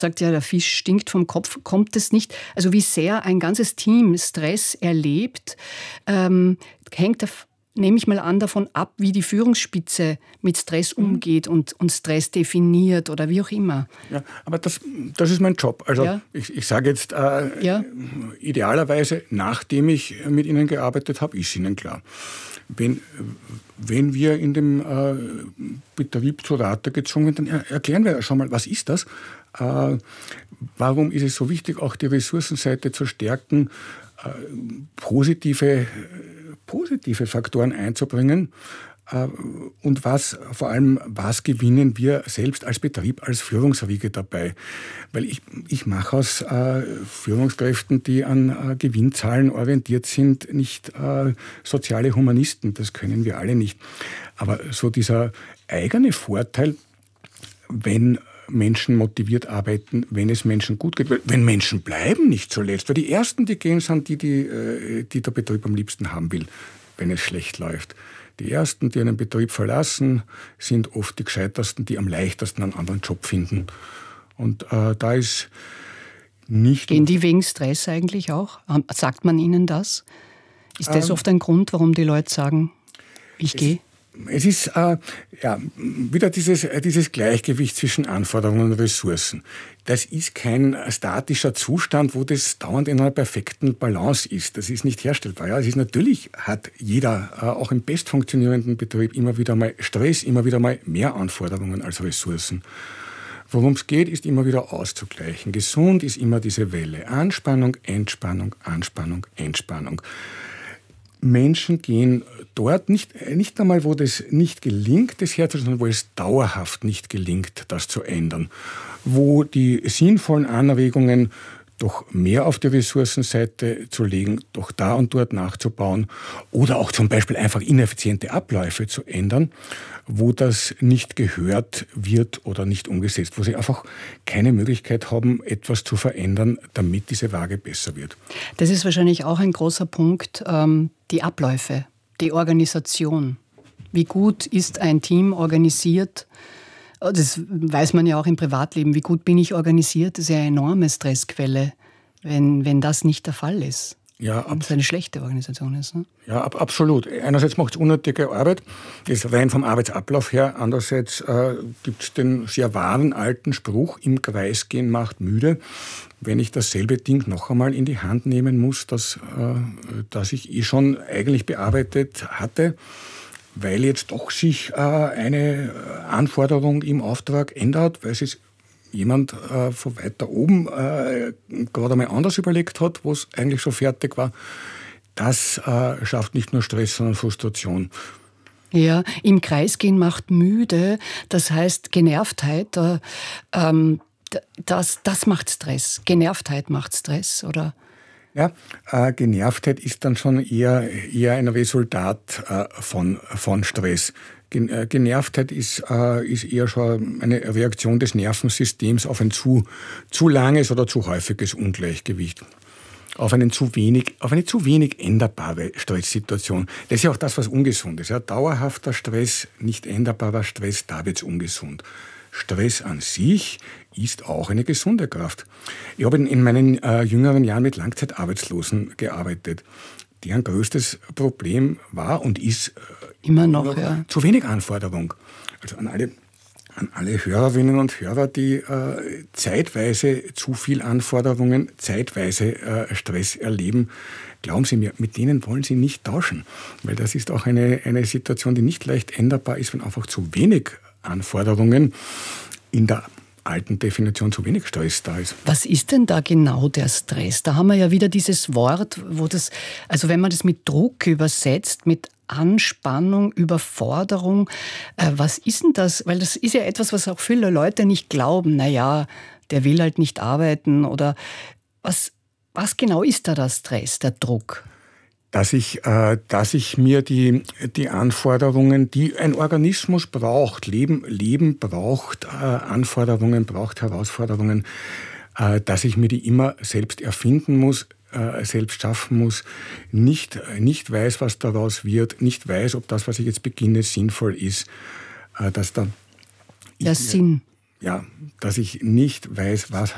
sagt ja, der Fisch stinkt vom Kopf, kommt es nicht, also wie sehr ein ganzes Team Stress erlebt, hängt, nehme ich mal an, davon ab, wie die Führungsspitze mit Stress umgeht und Stress definiert oder wie auch immer. Ja, aber das ist mein Job. Also ja. Ich sage jetzt, idealerweise, nachdem ich mit Ihnen gearbeitet habe, ist Ihnen klar. Wenn wir in dem Betrieb zur Rate gezwungen werden, dann erklären wir schon mal, was ist das? Warum ist es so wichtig, auch die Ressourcenseite zu stärken, positive Faktoren einzubringen und vor allem, was gewinnen wir selbst als Betrieb, als Führungsriege dabei? Weil ich mache aus Führungskräften, die an Gewinnzahlen orientiert sind, nicht soziale Humanisten, das können wir alle nicht. Aber so dieser eigene Vorteil, wenn Menschen motiviert arbeiten, wenn es Menschen gut geht, wenn Menschen bleiben nicht zuletzt. Weil die Ersten, die gehen, sind die der Betrieb am liebsten haben will, wenn es schlecht läuft. Die Ersten, die einen Betrieb verlassen, sind oft die Gescheitersten, die am leichtesten einen anderen Job finden. Und da ist nicht... Gehen die wegen Stress eigentlich auch? Sagt man ihnen das? Ist das oft ein Grund, warum die Leute sagen, ich gehe? Es ist wieder dieses Gleichgewicht zwischen Anforderungen und Ressourcen. Das ist kein statischer Zustand, wo das dauernd in einer perfekten Balance ist. Das ist nicht herstellbar. Ja, es ist natürlich, hat jeder, auch im best funktionierenden Betrieb, immer wieder mal Stress, immer wieder mal mehr Anforderungen als Ressourcen. Worum es geht, ist immer wieder auszugleichen. Gesund ist immer diese Welle. Anspannung, Entspannung, Anspannung, Entspannung. Menschen gehen dort nicht einmal, wo das nicht gelingt, das herzustellen, sondern wo es dauerhaft nicht gelingt, das zu ändern. Wo die sinnvollen Anregungen, doch mehr auf die Ressourcenseite zu legen, doch da und dort nachzubauen oder auch zum Beispiel einfach ineffiziente Abläufe zu ändern, wo das nicht gehört wird oder nicht umgesetzt, wo sie einfach keine Möglichkeit haben, etwas zu verändern, damit diese Waage besser wird. Das ist wahrscheinlich auch ein großer Punkt, die Abläufe, die Organisation. Wie gut ist ein Team organisiert? Das weiß man ja auch im Privatleben. Wie gut bin ich organisiert? Das ist ja eine enorme Stressquelle, wenn das nicht der Fall ist. Ja, wenn es eine schlechte Organisation ist. Ne? Ja, absolut. Einerseits macht es unnötige Arbeit, das ist rein vom Arbeitsablauf her. Andererseits gibt es den sehr wahren alten Spruch, im Kreis gehen macht müde. Wenn ich dasselbe Ding noch einmal in die Hand nehmen muss, das ich schon eigentlich bearbeitet hatte, weil jetzt doch sich eine Anforderung im Auftrag ändert, weil es jemand von weiter oben gerade einmal anders überlegt hat, wo es eigentlich schon fertig war, das schafft nicht nur Stress, sondern Frustration. Ja, im Kreis gehen macht müde, das heißt Genervtheit, das macht Stress. Genervtheit macht Stress, oder? Ja, Genervtheit ist dann schon eher ein Resultat von Stress. Genervtheit ist eher schon eine Reaktion des Nervensystems auf ein zu langes oder zu häufiges Ungleichgewicht. Auf eine zu wenig änderbare Stresssituation. Das ist ja auch das, was ungesund ist. Ja, dauerhafter Stress, nicht änderbarer Stress, da wird's ungesund. Stress an sich ist auch eine gesunde Kraft. Ich habe in meinen jüngeren Jahren mit Langzeitarbeitslosen gearbeitet. Deren größtes Problem war und ist immer noch zu wenig Anforderung. Also an alle Hörerinnen und Hörer, die zeitweise zu viel Anforderungen, zeitweise Stress erleben, glauben Sie mir, mit denen wollen Sie nicht tauschen. Weil das ist auch eine Situation, die nicht leicht änderbar ist, wenn einfach zu wenig Anforderungen in der alten Definition zu wenig Stress da ist. Was ist denn da genau der Stress? Da haben wir ja wieder dieses Wort, also wenn man das mit Druck übersetzt, mit Anspannung, Überforderung, was ist denn das? Weil das ist ja etwas, was auch viele Leute nicht glauben. Naja, der will halt nicht arbeiten oder was genau ist da der Stress, der Druck? Dass ich mir die Anforderungen, die ein Organismus braucht, Leben braucht Anforderungen, braucht Herausforderungen, dass ich mir die immer selbst erfinden muss, selbst schaffen muss, nicht weiß, was daraus wird, nicht weiß, ob das, was ich jetzt beginne, sinnvoll ist, dass ich nicht weiß, was